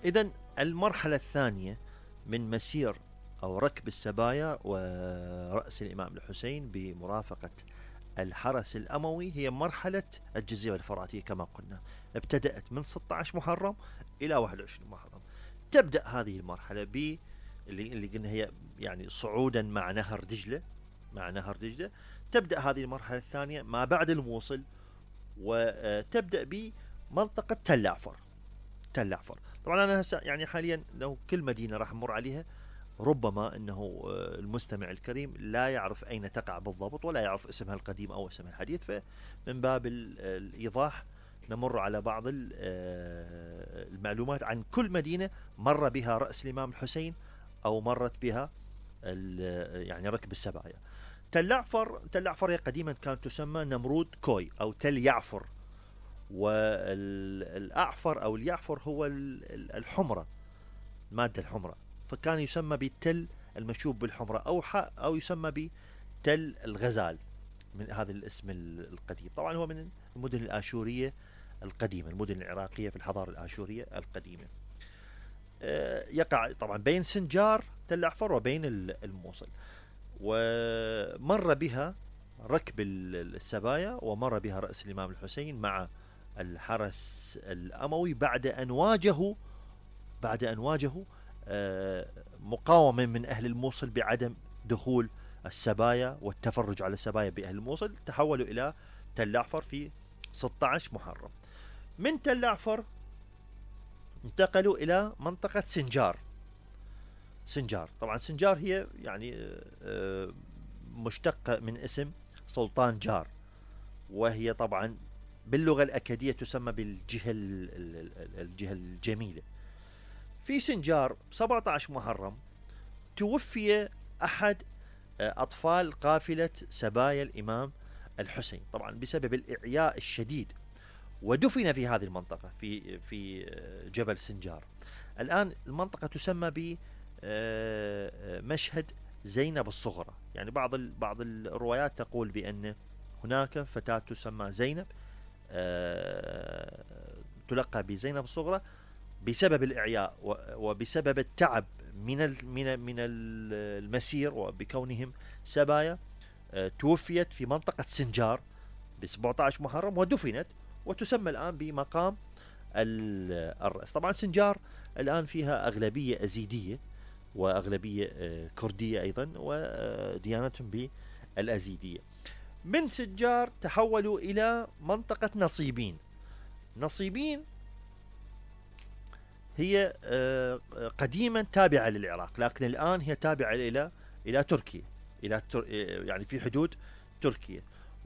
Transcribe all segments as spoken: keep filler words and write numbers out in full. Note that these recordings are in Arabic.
إذن المرحلة الثانية من مسير أو ركب السبايا ورأس الإمام الحسين بمرافقة الحرس الأموي هي مرحلة الجزيرة الفراتية كما قلنا، ابتدأت من ستة عشر محرم إلى واحد وعشرين محرم. تبدأ هذه المرحلة ب اللي اللي قلنا هي يعني صعودا مع نهر دجلة، مع نهر دجلة. تبدأ هذه المرحلة الثانية ما بعد الموصل، وتبدأ بمنطقة تل عفر. تل عفر طبعا أنا هسه يعني حاليا لو كل مدينة راح نمر عليها ربما أنه المستمع الكريم لا يعرف أين تقع بالضبط ولا يعرف اسمها القديم أو اسمها الحديث، فمن باب الإيضاح نمر على بعض المعلومات عن كل مدينة مر بها رأس الإمام الحسين أو مرت بها يعني ركب السبايا. تل عفر تل عفر هي قديما كانت تسمى نمرود كوي أو تل يعفر، والأعفر أو اليعفر هو الحمرة، المادة الحمرة، فكان يسمى بالتل المشوب بالحمرة أو أو يسمى بتل الغزال من هذا الاسم القديم. طبعا هو من المدن الآشورية القديمة، المدن العراقية في الحضارة الآشورية القديمة. يقع طبعا بين سنجار تل عفر وبين الموصل، ومر بها ركب السبايا ومر بها رأس الإمام الحسين مع الحرس الأموي بعد أن واجهوا بعد أن واجهوا مقاومة من أهل الموصل بعدم دخول السبايا والتفرج على السبايا بأهل الموصل. تحولوا إلى تل عفر في ستة عشر محرم. من تل عفر انتقلوا إلى منطقة سنجار. سنجار طبعا سنجار هي يعني مشتقة من اسم سلطان جار، وهي طبعا باللغة الأكادية تسمى بالجهة الجهة الجميلة. في سنجار سبعة عشر محرم توفي أحد أطفال قافلة سبايا الإمام الحسين طبعا بسبب الإعياء الشديد، ودفن في هذه المنطقة في في جبل سنجار. الآن المنطقة تسمى بمشهد زينب الصغرى، يعني بعض بعض الروايات تقول بأن هناك فتاة تسمى زينب تلقى بزينب الصغرى بسبب الإعياء وبسبب التعب من من من المسير وبكونهم سبايا، توفيت في منطقة سنجار ب سبعة عشر محرم ودفنت، وتسمى الآن بمقام الرأس. طبعا سنجار الآن فيها أغلبية أزيدية وأغلبية كردية أيضا وديانتهم بالأزيدية. من سنجار تحولوا إلى منطقة نصيبين. نصيبين هي قديما تابعة للعراق، لكن الآن هي تابعة إلى إلى تركيا، إلى يعني في حدود تركيا.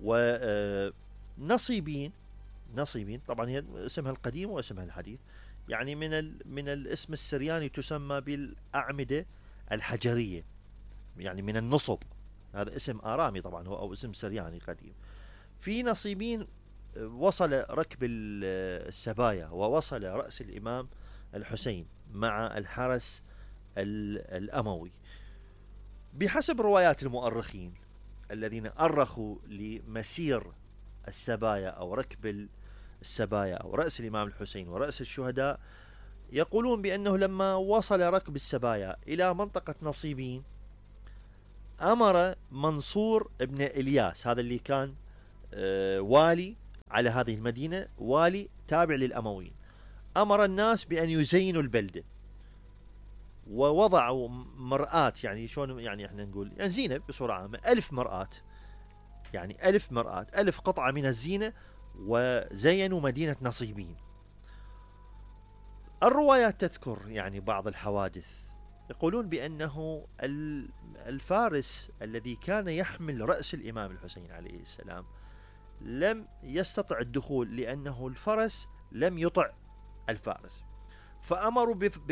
ونصيبين نصيبين طبعا هي اسمها القديم واسمها الحديث، يعني من ال من الاسم السرياني تسمى بالأعمدة الحجرية، يعني من النصب، هذا اسم آرامي طبعا هو أو اسم سرياني قديم. في نصيبين وصل ركب السبايا ووصل رأس الإمام الحسين مع الحرس الأموي بحسب روايات المؤرخين الذين أرخوا لمسير السبايا أو ركب السبايا أو رأس الإمام الحسين ورأس الشهداء. يقولون بأنه لما وصل ركب السبايا إلى منطقة نصيبين أمر منصور ابن إلياس، هذا اللي كان والي على هذه المدينة، والي تابع للأمويين، أمر الناس بأن يزينوا البلدة ووضعوا مرآة، يعني شلون يعني احنا نقول يعني زينة بصورة عامة، ألف مرآة، يعني ألف مرآة، ألف قطعة من الزينة، وزينوا مدينة نصيبين. الروايات تذكر يعني بعض الحوادث، يقولون بأنه الفارس الذي كان يحمل رأس الإمام الحسين عليه السلام لم يستطع الدخول لأنه الفرس لم يطع الفارس، فأمروا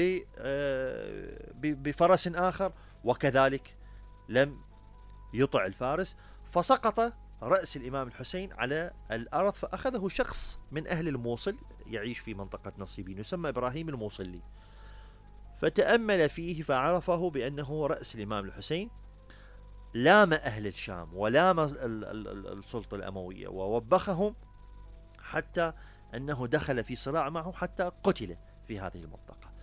بفرس آخر وكذلك لم يطع الفارس، فسقط رأس الإمام الحسين على الأرض، فأخذه شخص من أهل الموصل يعيش في منطقة نصيبين يسمى إبراهيم الموصلي، فتأمل فيه فعرفه بأنه رأس الإمام الحسين. لام أهل الشام ولام السلطة الأموية ووبخهم حتى أنه دخل في صراع معه حتى قتل في هذه المنطقة.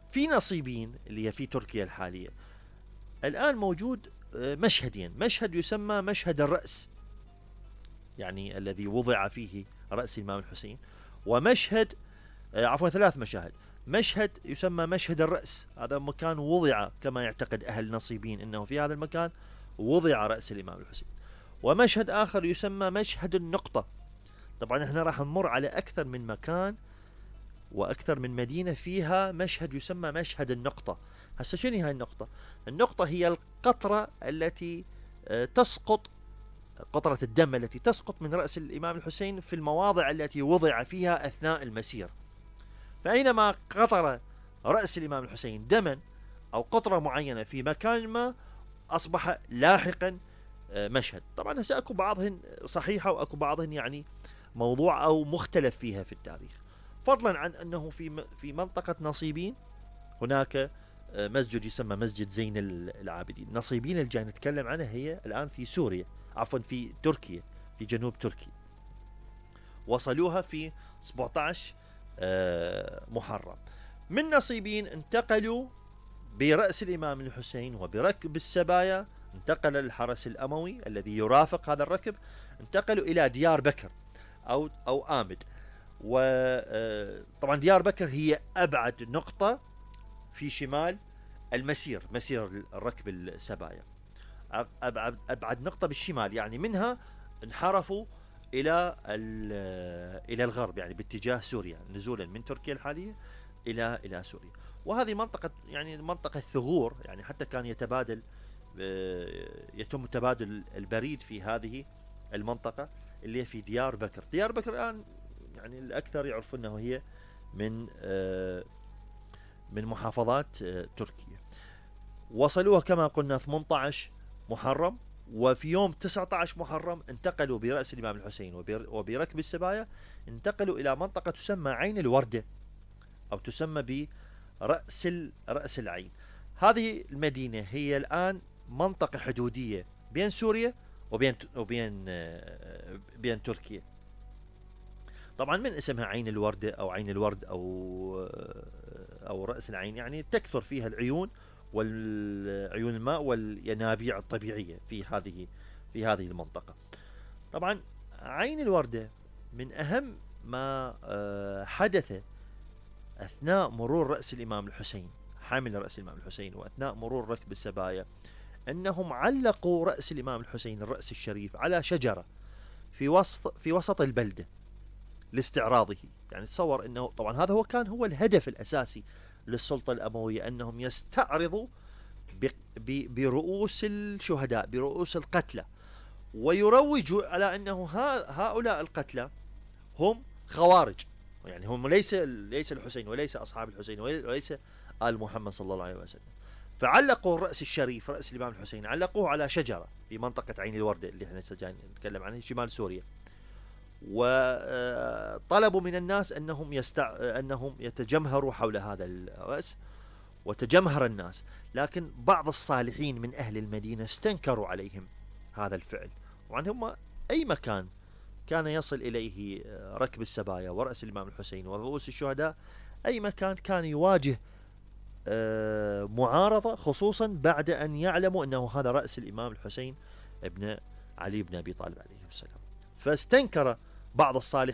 في نصيبين اللي هي في تركيا الحالية الآن موجود مشهدين، مشهد يسمى مشهد الرأس، يعني الذي وضع فيه رأس الإمام الحسين، ومشهد عفوا ثلاث مشاهد. مشهد يسمى مشهد الرأس، هذا مكان وضع كما يعتقد أهل نصيبين أنه في هذا المكان وضع رأس الإمام الحسين. ومشهد آخر يسمى مشهد النقطة. طبعا احنا راح نمر على أكثر من مكان وأكثر من مدينة فيها مشهد يسمى مشهد النقطة. هسه شنو هاي النقطة؟ النقطة هي القطرة التي تسقط، قطرة الدم التي تسقط من رأس الإمام الحسين في المواضع التي وضع فيها أثناء المسير. فأينما قطر رأس الإمام الحسين دما أو قطرة معينة في مكان ما أصبح لاحقا مشهد. طبعا هسه أكو بعضهن صحيحة وأكو بعضهن يعني موضوع أو مختلف فيها في التاريخ، فضلا عن أنه في في منطقة نصيبين هناك مسجد يسمى مسجد زين العابدين. نصيبين اللي جاي نتكلم عنها هي الآن في سوريا، عفوا في تركيا، في جنوب تركيا. وصلوها في سبعة عشر محرم. من نصيبين انتقلوا برأس الإمام الحسين وبركب السبايا، انتقل الحرس الأموي الذي يرافق هذا الركب، انتقلوا إلى ديار بكر أو أو آمد. وطبعا ديار بكر هي أبعد نقطة في شمال المسير، مسير الركب السبايا، أبعد, أبعد نقطة بالشمال، يعني منها انحرفوا إلى إلى الغرب، يعني باتجاه سوريا، نزولا من تركيا الحالية إلى إلى سوريا. وهذه منطقة يعني منطقة ثغور، يعني حتى كان يتبادل يتم تبادل البريد في هذه المنطقة اللي هي في ديار بكر. ديار بكر الآن يعني الأكثر يعرفون أنه هي من من محافظات تركيا. وصلوها كما قلنا ثمانية عشر محرم، وفي يوم تسعة عشر محرم انتقلوا برأس الإمام الحسين وبركب السبايا، انتقلوا إلى منطقة تسمى عين الوردة أو تسمى برأس رأس العين. هذه المدينة هي الآن منطقة حدودية بين سوريا وبين وبين بين تركيا. طبعا من اسمها عين الوردة أو عين الورد أو أو رأس العين، يعني تكثر فيها العيون والعيون الماء والينابيع الطبيعية في هذه في هذه المنطقة. طبعا عين الوردة من أهم ما حدث أثناء مرور رأس الإمام الحسين، حامل رأس الإمام الحسين، وأثناء مرور ركب السبايا، أنهم علقوا رأس الإمام الحسين الرأس الشريف على شجرة في وسط في وسط البلدة لاستعراضه. يعني تصور أنه طبعا هذا هو كان هو الهدف الأساسي للسلطة الأموية، أنهم يستعرضوا برؤوس الشهداء، برؤوس القتلى، ويروجوا على أنه هؤلاء القتلى هم خوارج، يعني هم ليس ليس الحسين وليس أصحاب الحسين وليس آل محمد صلى الله عليه وسلم. فعلقوا الرأس الشريف، رأس الإمام الحسين، علقوه على شجرة في منطقة عين الوردة اللي احنا جايين نتكلم عنها شمال سوريا. وطلبوا من الناس أنهم يستع... أنهم يتجمهروا حول هذا الرأس، وتجمهر الناس، لكن بعض الصالحين من أهل المدينة استنكروا عليهم هذا الفعل. وعن هم أي مكان كان يصل إليه ركب السبايا ورأس الإمام الحسين ورؤوس الشهداء، أي مكان كان يواجه معارضة، خصوصا بعد أن يعلموا أنه هذا رأس الإمام الحسين ابن علي بن أبي طالب عليه السلام. فاستنكر بعض الصالحين